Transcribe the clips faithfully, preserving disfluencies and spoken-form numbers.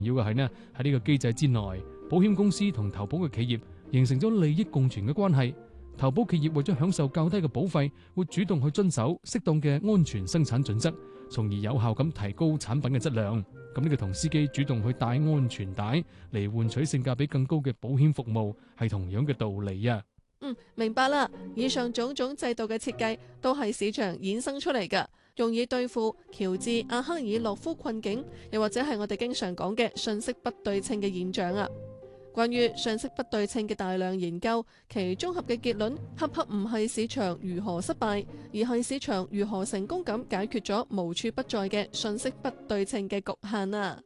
要嘅係呢，喺呢個機制之內，保險公司同投保嘅企業形成咗利益共存嘅關係。投保企業為咗享受較低嘅保費，會主動去遵守適當嘅安全生產準則，從而有效咁提高產品嘅質量。咁呢個同司機主動去帶安全帶嚟換取性價比更高嘅保險服務，係同樣嘅道理啊。 嗯，明白啦。以上種種制度嘅設計都係市場衍生出嚟㗎，用以對付喬治阿克爾諾夫困境，又或者係我哋經常講嘅信息不對稱嘅現象啊。關於信息不對稱嘅大量研究，其綜合嘅結論，恰恰唔係市場如何失敗，而係市場如何成功咁解決咗無處不在嘅信息不對稱嘅局限啊。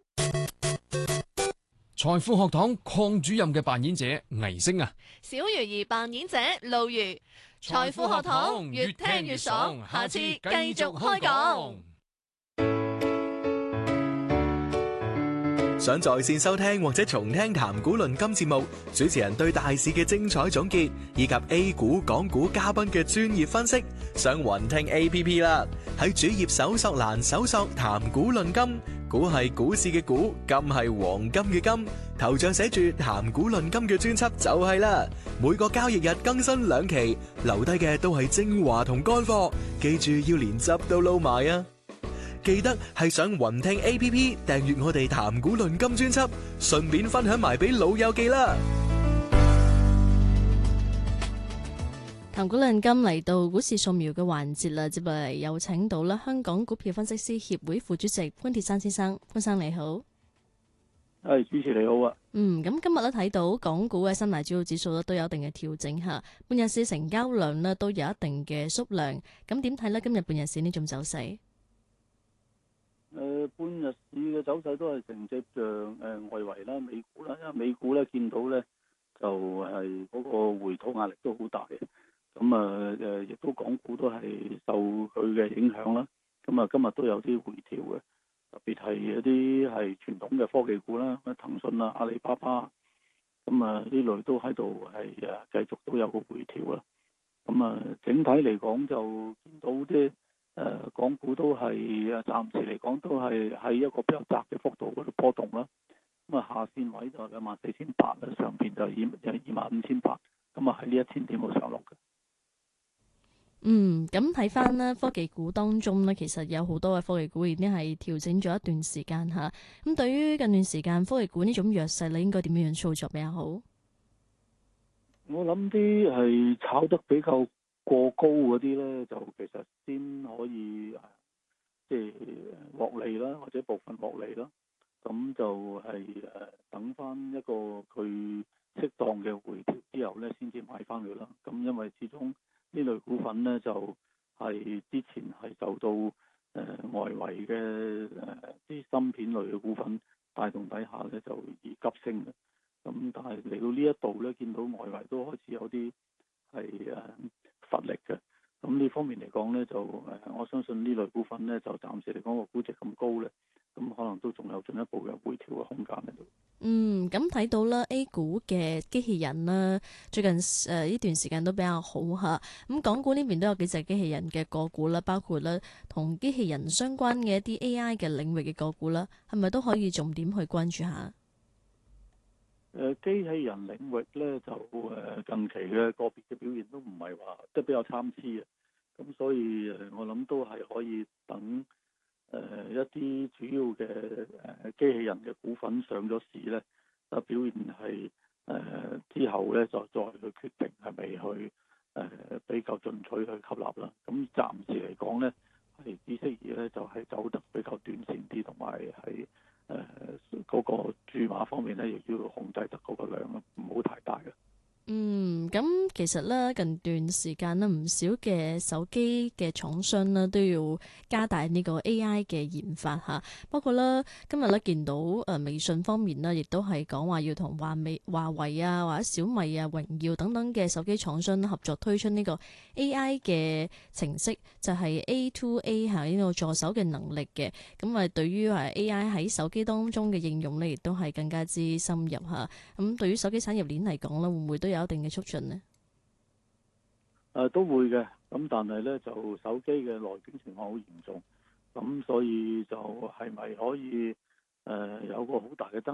財富學堂鄺主任嘅扮演者倪星啊， 小魚兒扮演者露如。財富學堂越聽越爽，下次繼續開講。 想在線收聽或者重聽談股論金節目，主持人對大市嘅精彩總結，以及 A 股、港股嘉賓嘅專業分析，上雲聽 A P P 啦。喺主頁搜索欄搜索談股論金，股係股市嘅股，金係黃金嘅金，頭像寫住談股論金嘅專輯就係啦。每個交易日更新兩期，留低嘅都係精華同乾貨，記住要連汁都撈埋啊！記得係上雲聽 A P P 訂閱我哋談股論金專輯，順便分享埋俾老友記啦。 談股論金嚟到股市掃描嘅環節啦，接落嚟有請到啦香港股票分析師協會副主席潘鐵珊先生，潘生你好。 係，主持你好啊。 嗯，咁今日咧睇到港股嘅三大主要指數咧都有一定嘅調整吓，半日市成交量咧都有一定嘅縮量，咁點睇呢？今日半日市呢種走勢？ 誒、呃，半日市嘅走勢都係承接着誒、呃、外圍啦、美股啦，因為美股咧見到咧就係、是、嗰個回吐壓力都好大嘅，咁啊誒亦都港股都係受佢嘅影響啦，咁啊今日都有啲回調嘅，特別係一啲係傳統嘅科技股啦，咩騰訊啊、阿里巴巴，咁啊呢類都喺度係誒繼續都有個回調啦，咁啊整體嚟講就見到啲。誒、呃，港股都係誒，暫時嚟講都係喺一個比較窄嘅幅度嗰度波動啦。咁啊，下線位就兩萬四千八啦，上邊就二二二萬五千八。咁啊，喺呢一千點度上落嘅。 嗯，咁睇翻呢科技股當中呢，其實有好多嘅科技股已經係調整咗一段時間吓。咁對於近段時間科技股呢種弱勢，你應該點樣樣操作比較好？ 我諗啲係炒得比較過高嗰啲咧，就其實先可以即係獲利啦，或者部分獲利啦。咁就係誒等翻一個佢適當嘅回調之後咧，先至買翻佢啦。咁因為始終呢類股份咧，就係之前係受到誒外圍嘅誒啲芯片類嘅股份帶動底下咧，就而急升嘅。咁但係嚟到呢一度咧，見到外圍都開始有啲係誒乏力嘅，咁呢方面嚟講呢，就誒我相信呢類股份呢，就暫時嚟講個估值咁高呢，咁可能都仲有進一步嘅回調嘅空間喺度。 嗯，咁睇到啦 A 股嘅機器人啦，最近誒呢、呃、段時間都比較好吓。咁港股呢邊都有幾隻機器人嘅個股啦，包括咧同機器人相關嘅一啲 A I 嘅領域嘅個股啦，係咪都可以重點去關注下？ 誒機器人領域咧，就誒近期嘅個別嘅表現都唔係話即係比較參差嘅，咁所以誒我諗都係可以等誒一啲主要嘅誒機器人嘅股份上咗市咧，啊表現係誒之後咧就再去決定係咪去誒比較進取去吸納啦。咁暫時嚟講咧，係只適宜咧就係走得比較短線啲，同埋係。誒，嗰、呃那個注碼方面咧，亦要控制得嗰個量咯，唔好太大嘅。 嗯，咁其實咧近段時間咧，唔少嘅手機嘅廠商咧都要加大呢個 A I 嘅研發吓，包括咧今日咧見到誒微信方面咧，亦都係講話要同華美、華為啊或者小米啊、榮耀等等嘅手機廠商合作推出呢個 A I 嘅程式，就係 A to A 吓呢個助手嘅能力嘅。咁啊，對於係 A I 喺手機當中嘅應用咧，亦都係更加之深入吓。咁對於手機產業鏈嚟講咧，會唔會都有有一定嘅促進呢？ 誒、呃、都會嘅，咁但係咧就手機嘅內卷情況好嚴重，咁所以就係咪可以誒有個好大嘅增